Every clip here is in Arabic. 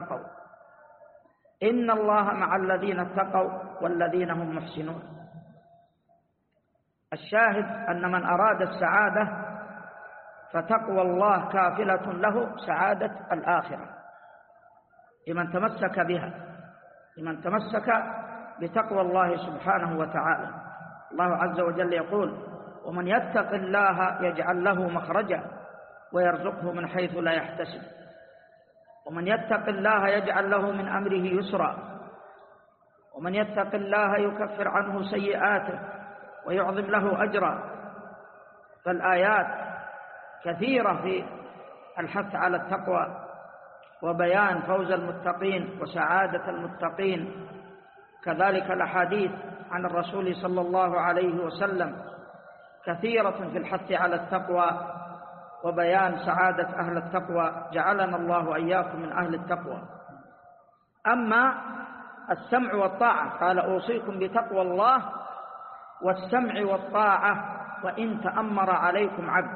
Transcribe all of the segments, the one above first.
اتقوا إن الله مع الذين اتقوا والذين هم محسنون. الشاهد أن من أراد السعادة فتقوى الله كافلة له سعادة الآخرة لمن تمسك بها، لمن تمسك بتقوى الله سبحانه وتعالى. الله عز وجل يقول: ومن يتق الله يجعل له مخرجا ويرزقه من حيث لا يحتسب. ومن يتق الله يجعل له من أمره يسرا، ومن يتق الله يكفر عنه سيئاته ويعظم له أجرا. فالآيات كثيرة في الحث على التقوى وبيان فوز المتقين وسعادة المتقين، كذلك الأحاديث عن الرسول صلى الله عليه وسلم كثيرة في الحث على التقوى وبيان سعادة أهل التقوى. جعلنا الله وإياكم من أهل التقوى. أما السمع والطاعة قال: أوصيكم بتقوى الله والسمع والطاعة وإن تأمر عليكم عبد.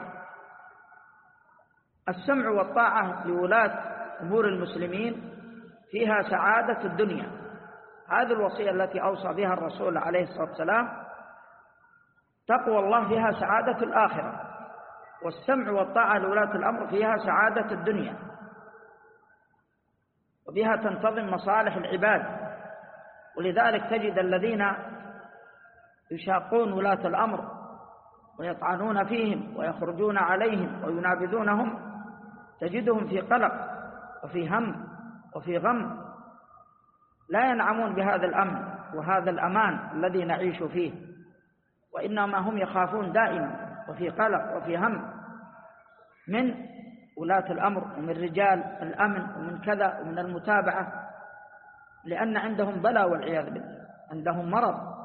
السمع والطاعة لولاة أمور المسلمين فيها سعادة الدنيا، هذه الوصية التي أوصى بها الرسول عليه الصلاة والسلام. تقوى الله فيها سعادة الآخرة، والسمع والطاعة لولاة الأمر فيها سعادة الدنيا، وبها تنتظم مصالح العباد. ولذلك تجد الذين يشاقون ولاة الأمر ويطعنون فيهم ويخرجون عليهم وينابذونهم، تجدهم في قلق وفي هم وفي غم، لا ينعمون بهذا الأمن وهذا الأمان الذي نعيش فيه، وإنما هم يخافون دائما وفي قلق وفي هم من ولاة الأمر ومن رجال الأمن ومن كذا ومن المتابعة، لأن عندهم بلاء والعياذ بالله، عندهم مرض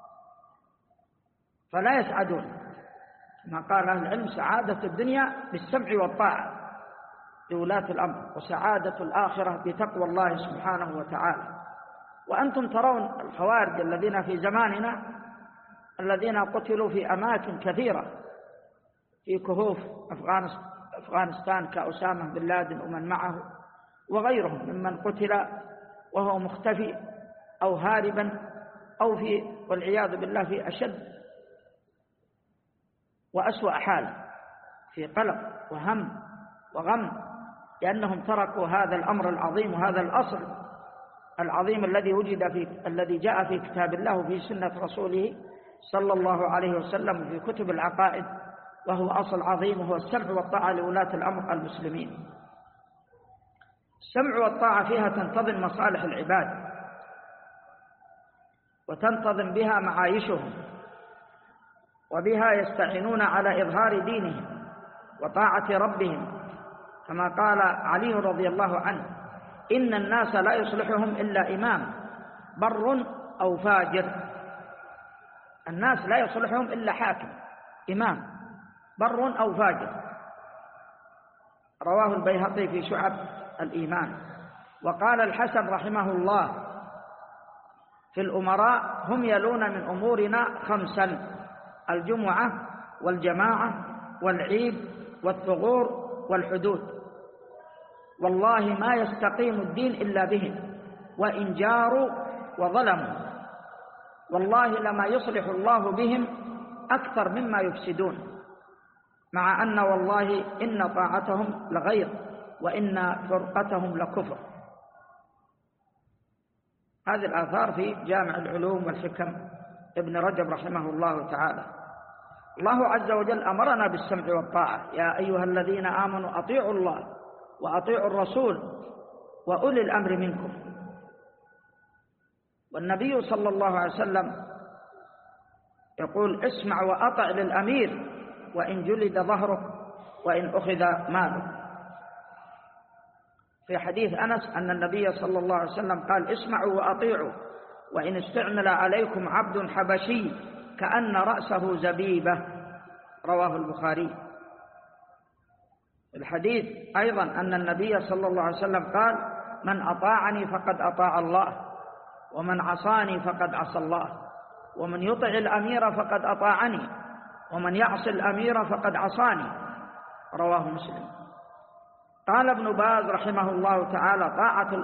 فلا يسعدون. كما قال أهل العلم: سعادة الدنيا بالسمع والطاعة لولاة الأمر، وسعادة الآخرة بتقوى الله سبحانه وتعالى. وأنتم ترون الخوارج الذين في زماننا الذين قتلوا في أماكن كثيرة في كهوف أفغانستان كأسامة بن لادن ومن معه وغيرهم ممن قتل وهو مختفي أو هاربا أو والعياذ بالله في أشد وأسوأ حال، في قلق وهم وغم، لأنهم تركوا هذا الأمر العظيم وهذا الأصل العظيم الذي جاء في كتاب الله وفي سنة رسوله صلى الله عليه وسلم في كتب العقائد، وهو أصل عظيم وهو السمع والطاعة لولاة الأمر المسلمين. السمع والطاعة فيها تنتظم مصالح العباد وتنتظم بها معايشهم، وبها يستعينون على إظهار دينهم وطاعة ربهم، كما قال علي رضي الله عنه: إن الناس لا يصلحهم إلا إمام بر أو فاجر. الناس لا يصلحهم إلا حاكم إمام بر أو فاجر. رواه البيهقي في شعب الإيمان. وقال الحسن رحمه الله في الأمراء: هم يلون من أمورنا 5: الجمعة والجماعة والعيد والثغور والحدود، والله ما يستقيم الدين إلا بهم، وإن جاروا وظلموا، والله لما يصلح الله بهم أكثر مما يفسدون، مع أن والله إن طاعتهم لغير وإن فرقتهم لكفر. هذه الآثار في جامع العلوم والحكم ابن رجب رحمه الله تعالى. الله عز وجل أمرنا بالسمع والطاعة: يا أيها الذين آمنوا أطيعوا الله وأطيعوا الرسول وأولي الأمر منكم. والنبي صلى الله عليه وسلم يقول: اسمع وأطع للأمير وإن جلد ظهرك وإن أخذ مالك. في حديث أنس أن النبي صلى الله عليه وسلم قال: اسمعوا وأطيعوا وإن استعمل عليكم عبد حبشي كأن رأسه زبيبة. رواه البخاري. الحديث أيضا أن النبي صلى الله عليه وسلم قال: من أطاعني فقد أطاع الله، ومن عصاني فقد عصى الله، ومن يطع الأمير فقد أطاعني، ومن يعص الأمير فقد عصاني. رواه مسلم. قال ابن باز رحمه الله تعالى: طاعة